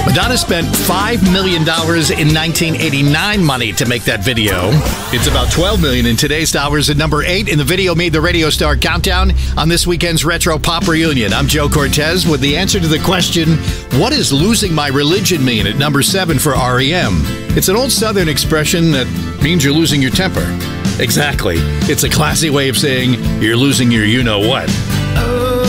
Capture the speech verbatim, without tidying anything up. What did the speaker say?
Madonna spent five million dollars in nineteen eighty-nine money to make that video. It's about twelve million dollars in today's dollars at number eight, and the video made the Radio Star Countdown on this weekend's Retro Pop Reunion. I'm Joe Cortez with the answer to the question, what does losing my religion mean, at number seven for R E M? It's an old Southern expression that means you're losing your temper. Exactly. It's a classy way of saying you're losing your you-know-what.